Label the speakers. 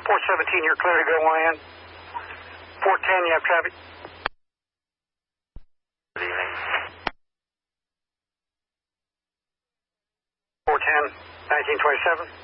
Speaker 1: 417, you're clear to go land. 410, you have traffic.
Speaker 2: Good evening.
Speaker 1: 410, 1927.